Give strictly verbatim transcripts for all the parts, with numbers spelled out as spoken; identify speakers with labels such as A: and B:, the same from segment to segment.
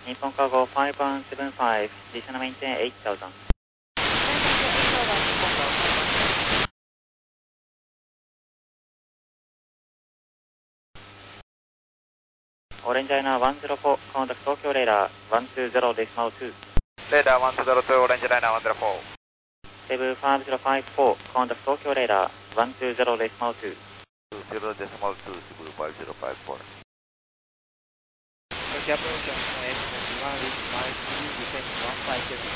A: 日本カゴごいちなななご、descend maintain eight thousand。オレンジライナーいちゼロよん、コンタクト東京レーダーいちにゼロデシマルに。
B: レーダーいちゼロに、オレンジライナーいちゼロよん。
A: セブンごゼロごよん、コンタクト東京レーダーいちにゼロデシマルに。
B: にゼロデシマルに、セブンごゼロごよん。
C: Turkey approach on H one with five three, descend one five seven.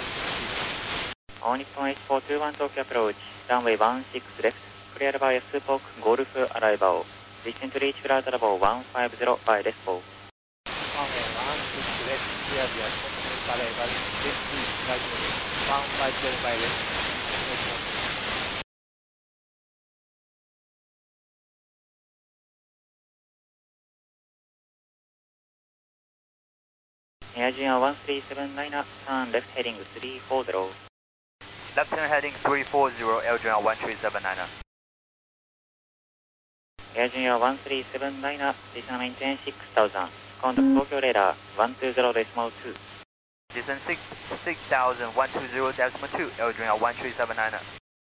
A: On Nippon H four two one Tokyo approach, runway one six left, clear by Spoke Golf arrival. Descend to reach flight level one five zero by left four.
C: Runway one six left, clear via Spoke arrival, left three, flight level one five zero by left.
A: Air Junior one three seven nine, turn left heading three four zero.
B: Left turn heading three four zero, Air Junior one three seven nine.
A: Air Junior one three seven nine, descend maintain six thousand. Contact Tokyo radar one two zero decimal two.
B: Descend six six thousand one two zero decimal two, Air Junior one three seven nine.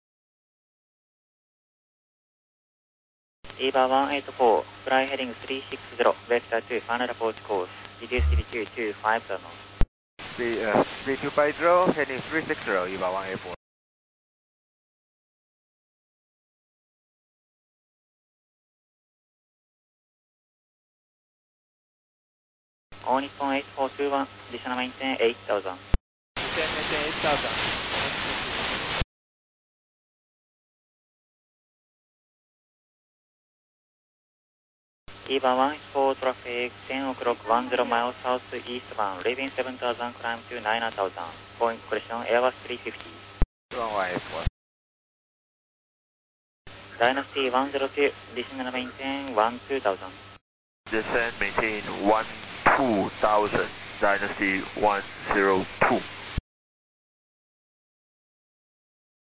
A: EVA one eight four, fly heading three six zero, vector two, final approach course. Reduce altitude to five zero.
B: Three, uh, three two five zero, heading three six zero, EVA one eight four.
A: On Nippon H four two one, descend maintain eight thousand.
C: Descend maintain eight thousand.
A: EVA one eight four traffic, ten o'clock ten miles southeastbound, leaving seven thousand, climb to nine thousand. Point collision, Airbus three fifty.
B: one eight four.
A: Dynasty one zero two, descend maintain one two thousand.
B: Descend maintain one two thousand, Dynasty one zero two.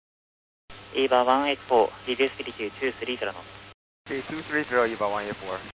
A: EVA one eight four, reduce altitude two three zero knots.
B: Okay, two three zero, EVA one eight four.